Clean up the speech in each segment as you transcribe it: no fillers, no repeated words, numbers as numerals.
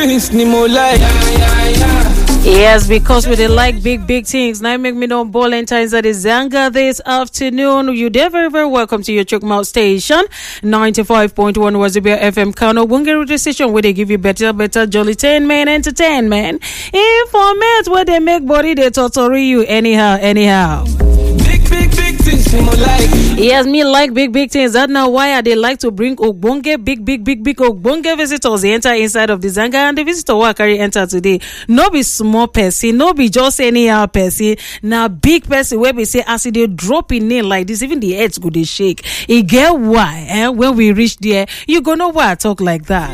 things, ni mo like. Yes, because we like big things. Now make me know ball and times at the Zanga this afternoon. You there very, very welcome to your Chukmouth station. 95.1 Wazibia FM Kano. Bungeru decision where they give you better jolly 10 man entertainment. Informate where they make body they torture you anyhow. Big things, ni mo like. Yes, me like big things. That's now why they like to bring Ogbonge, big Ogbonge visitors. They enter inside of the Zanga, and the visitor will carry enter today. No be small person, no be just anyhow person. Now big person where we say as they drop in nail like this, even the heads go they shake. You get why? When we reach there, you gonna know why I talk like that.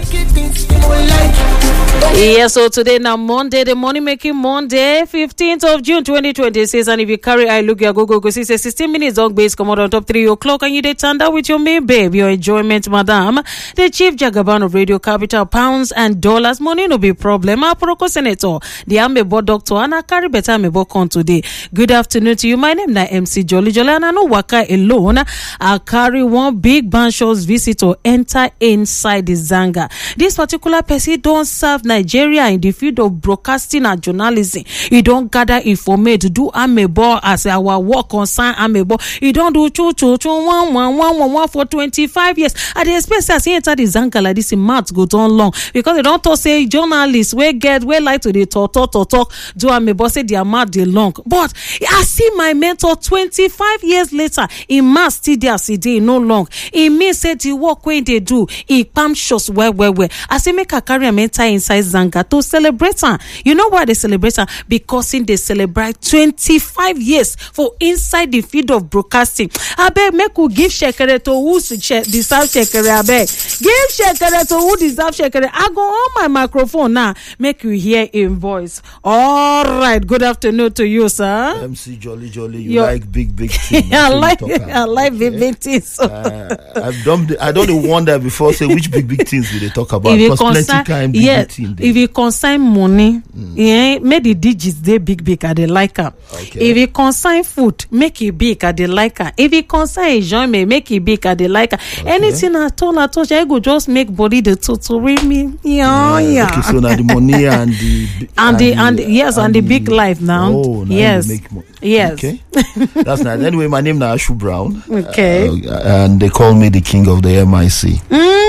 Yeah, so today now Monday, the money making Monday, 15th of June 2026, and if you carry I look your go see 16 minutes on base come out on top 3 o'clock and you dey tanda with your main babe, your enjoyment madam, the chief jagaban of Radio Capital, pounds and dollars, money no be problem. Aproko senator, the amebo doctor, and I carry better amebo con today. Good afternoon to you. My name na MC Jolly, and I know waka alone. I carry one big banshaw's visitor enter inside the Zanga. This particular person don't serve Nigeria in the field of broadcasting and journalism. He don't gather informate, do amebo as our work concern amebo. He don't do one for 25 years. I dey expect as he enter the Zanga like this, in maths go down long because they don't talk say journalists we like to the talk do amebo say their math dey long. But I see my mentor 25 years later in maths still there as dey no long. It means say the work when they do he palm shows well. I say make a carry a enter inside Zanga to celebrate her. You know why they celebrate her? Because they celebrate 25 years for inside the field of broadcasting. I beg make who give shekere to who deserve shekere. I beg give shekere to who deserve shekere. I go on my microphone now. Make you hear in voice. All right. Good afternoon to you, sir. MC Jolly. You like big things. I like big things. I don't wonder before say which big things will they talk about because plenty time big things. If you consign money, make the digits they big and they like her. Okay. If you consign food, make it big and they like her. If you consign enjoyment, make it big and they like her. Okay. Anything at all, I go just make body the total with me. Yeah. Okay, so now the money and the big life now. Oh, now yes. Make money. Yes. Okay. That's nice. Anyway, my name is Ashu Brown. Okay. And they call me the king of the MIC.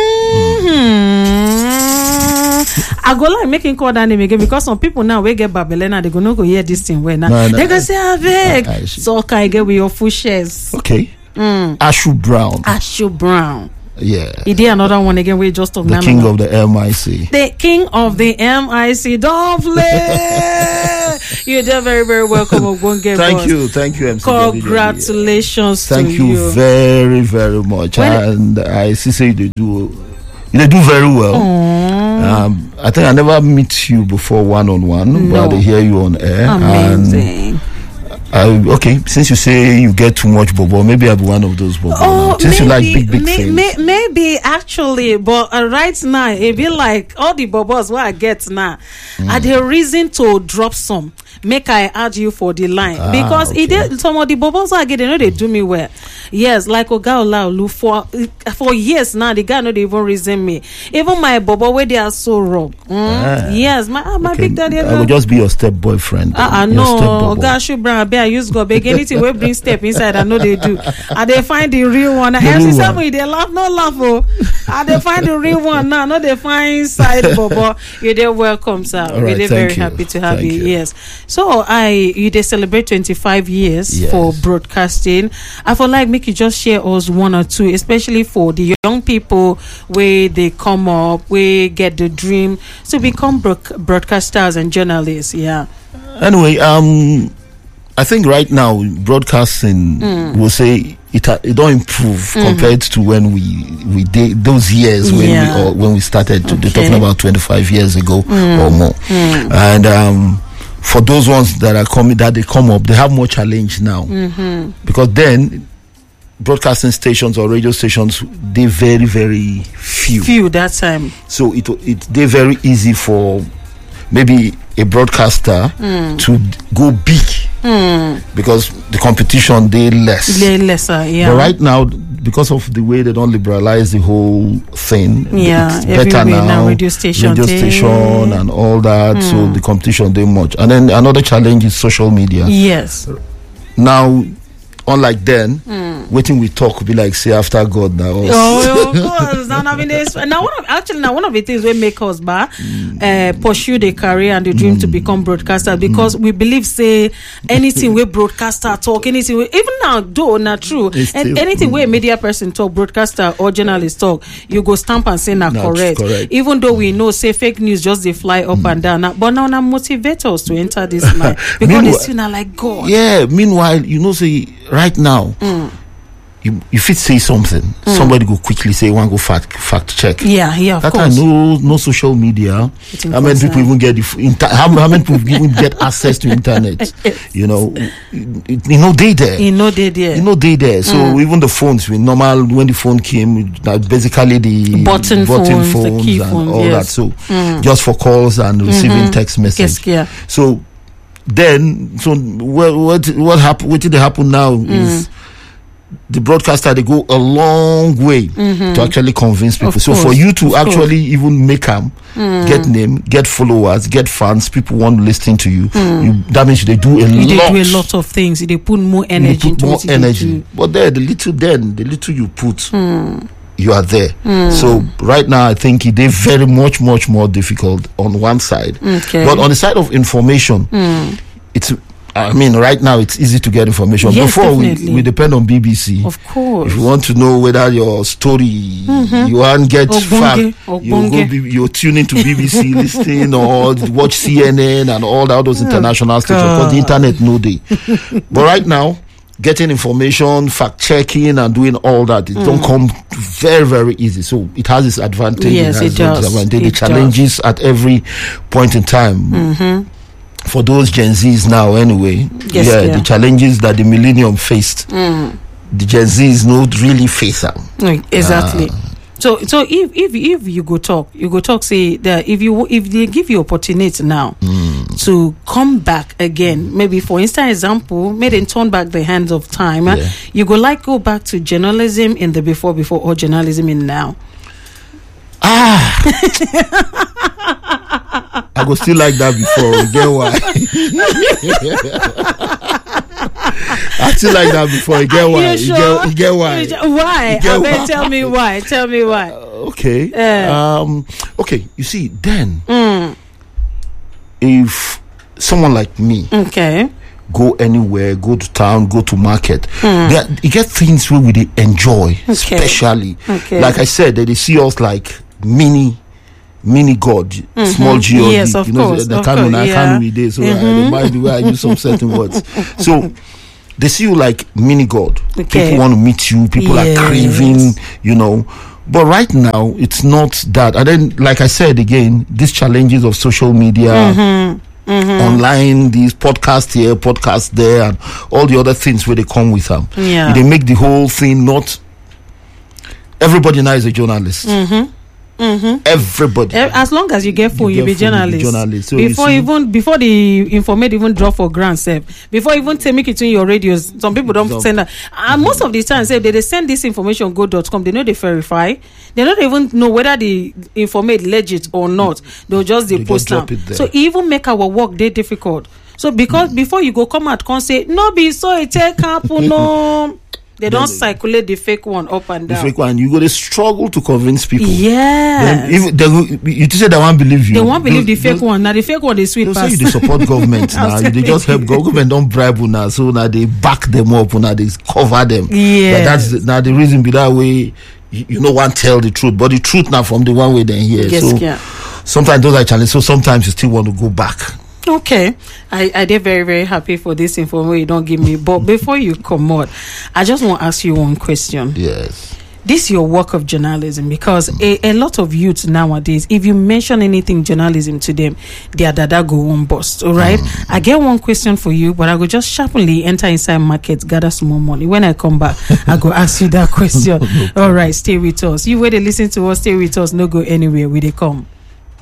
I go like making call that name again because some people now we get Babylon they go no go hear this thing when now they go say Aveg. So can I get with your full shares? Okay. Ashu Brown. Yeah. He did another one again. We just talk the king of the MIC. The king of the MIC. Don't play. You're there very, very welcome. Thank you, MC. Congratulations to you. Thank you very, very much. And I see they do very well. I think I never meet you before one-on-one, but I hear you on air. Amazing. Okay, since you say you get too much bobo, maybe I'll be one of those bobo. Since you like big things. Maybe actually, but right now, it be like all the bobos what I get now. Are there reason to drop some? Make I add you for the line because some of the bobos I get, they know they do me well. Yes, like Oga Olaolu for years now, the guy know they even reason me. Even my bobo where they are so wrong. Yes, my big daddy. I will just be your step boyfriend. No, Oga Shubran, I use go beg anything we bring step inside. I know they do. And they find the real one. MC7 they laugh, no laugh. And they find the real one now. No, they find inside bobo. You're there, welcome, sir. We're very happy to have you. Yes. So they celebrate 25 years for broadcasting. I feel like make you just share us one or two, especially for the young people where they come up, we get the dream to become broadcasters and journalists. Yeah. Anyway, I think right now broadcasting will say it don't improve compared to when we did those years when we started talking about 25 years ago or more. And for those ones that they come up, they have more challenge now because then broadcasting stations or radio stations they very, very few that time. So they very easy for maybe a broadcaster to go big because the competition they lesser. Yeah. But right now because of the way they don't liberalize the whole thing, it's better now. Radio station and all that. So the competition they much. And then another challenge is social media. Yes. Now, unlike then, waiting we talk be like say after God now. Oh, of course. Now one of the things we make us pursue the career and the dream to become broadcaster, because we believe say anything we broadcaster talk, anything even now though not true, and anything we media person talk, broadcaster or journalist talk, you go stamp and say not correct. Even though we know say fake news just they fly up and down, but now motivate us to enter this line because they still not like God. Yeah. Meanwhile, say right now. You fit say something, somebody go quickly say one go fact check. Of that course. No social media. How many people even get how many people even get access to internet? They there. So even the phones, when the phone came, basically the button phones and key all that. yes. So just for calls and receiving text message. Yes, So then, what happened? What did happen now is the broadcaster, they go a long way to actually convince people. So for you to actually even make them get name, get followers, get fans, people want to listen to you. That means they do a lot of things. They put more energy into it. Energy. But there, the little you put, you are there. So right now, I think it is very much more difficult on one side. Okay. But on the side of information, right now it's easy to get information. Yes, before we depend on BBC. Of course. If you want to know whether your story you want get fact, you tune into BBC listening or watch CNN and all those international stations, because the internet no day. But right now, getting information, fact checking, and doing all that, it don't come very, very easy. So it has its advantage. Yes, it does. The challenges at every point in time. For those Gen Zs now, anyway, the challenges that the millennium faced, the Gen Zs not really face them. Exactly. So if you go talk, say that if they give you opportunity now to come back again, maybe for instance example, maybe turn back the hands of time, you go back to journalism in the before or journalism in now. I go still like that before. You get why? I still like that before. You get why? Sure? You get why? Why? Tell me why. Okay. Okay. You see, then if someone like me, go anywhere, go to town, go to market, you get things where we enjoy, especially. Like I said, they see us like mini God, small G. Yes, of course. The can't read this, so I mind the way I use some certain words. So they see you like mini God. People want to meet you. People are craving, But right now, it's not that. And then, like I said again, these challenges of social media, online, these podcasts here, podcasts there, and all the other things where they come with them. They make the whole thing not. Everybody now is a journalist. Everybody. As long as you get phone, you be journalist. So before the information even drop for grant, before even make it in your radios, some people don't send that. And most of the time, they send this information go.com. They know they verify. They don't even know whether the information legit or not. They'll just post them. So even make our work they difficult. So because before you go come out, can't say no be so it take happen no. They don't circulate the fake one up and down. The fake one, you got to struggle to convince people. Yeah. You say they won't believe you. They won't believe the fake one. Now the fake one is sweet pass. Say they support government now. They just help government. Don't bribe now. So now they back them up. Now they cover them. Yeah. That's now the reason be that way. You know, one tell the truth, but the truth now from the one way then here. Yes, sometimes those are challenges. So sometimes you still want to go back. Okay, I did very, very happy for this information you don't give me. But before you come out, I just want to ask you one question. Yes. This is your work of journalism, because a lot of youths nowadays, if you mention anything journalism to them, their dada go on bust. All right. I get one question for you, but I will just sharply enter inside market, gather some more money. When I come back, I go ask you that question. All right, stay with us. You wait to listen to us, stay with us, no go anywhere. We they come.